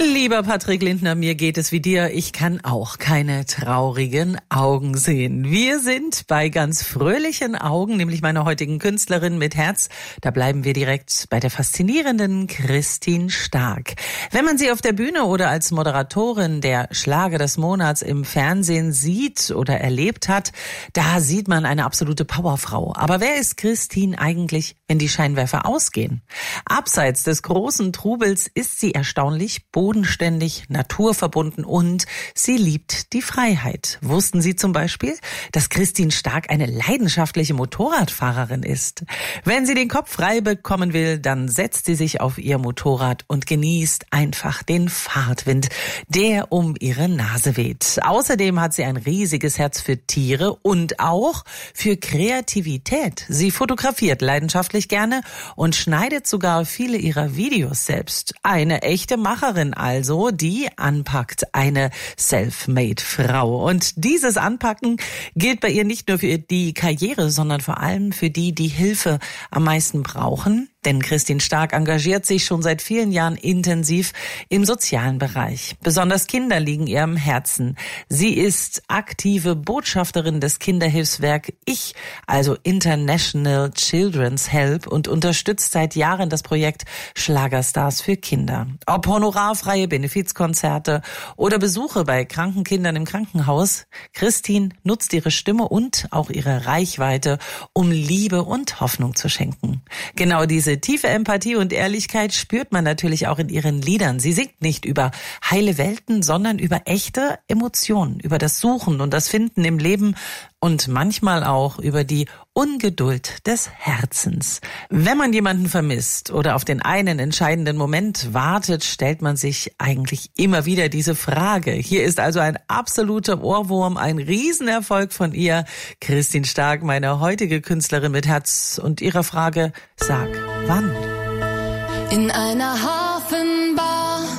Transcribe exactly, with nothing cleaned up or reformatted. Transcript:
Lieber Patrick Lindner, mir geht es wie dir. Ich kann auch keine traurigen Augen sehen. Wir sind bei ganz fröhlichen Augen, nämlich meiner heutigen Künstlerin mit Herz. Da bleiben wir direkt bei der faszinierenden Christine Stark. Wenn man sie auf der Bühne oder als Moderatorin der Schlager des Monats im Fernsehen sieht oder erlebt hat, da sieht man eine absolute Powerfrau. Aber wer ist Christine eigentlich, wenn die Scheinwerfer ausgehen? Abseits des großen Trubels ist sie erstaunlich bodenständig, naturverbunden und sie liebt die Freiheit. Wussten Sie zum Beispiel, dass Christine Stark eine leidenschaftliche Motorradfahrerin ist? Wenn sie den Kopf frei bekommen will, dann setzt sie sich auf ihr Motorrad und genießt einfach den Fahrtwind, der um ihre Nase weht. Außerdem hat sie ein riesiges Herz für Tiere und auch für Kreativität. Sie fotografiert leidenschaftlich gerne und schneidet sogar viele ihrer Videos selbst. Eine echte Macherin also, die anpackt, eine Self-Made-Frau. Und dieses Anpacken gilt bei ihr nicht nur für die Karriere, sondern vor allem für die, die Hilfe am meisten brauchen. Denn Christine Stark engagiert sich schon seit vielen Jahren intensiv im sozialen Bereich. Besonders Kinder liegen ihr am Herzen. Sie ist aktive Botschafterin des Kinderhilfswerk Ich, also International Children's Help, und unterstützt seit Jahren das Projekt Schlagerstars für Kinder. Ob honorarfreie Benefizkonzerte oder Besuche bei kranken Kindern im Krankenhaus, Christine nutzt ihre Stimme und auch ihre Reichweite, um Liebe und Hoffnung zu schenken. Genau diese tiefe Empathie und Ehrlichkeit spürt man natürlich auch in ihren Liedern. Sie singt nicht über heile Welten, sondern über echte Emotionen, über das Suchen und das Finden im Leben und manchmal auch über die Ungeduld des Herzens. Wenn man jemanden vermisst oder auf den einen entscheidenden Moment wartet, stellt man sich eigentlich immer wieder diese Frage. Hier ist also ein absoluter Ohrwurm, ein Riesenerfolg von ihr. Christine Stark, meine heutige Künstlerin mit Herz, und ihrer Frage: Sag, wann? In einer Hafenbar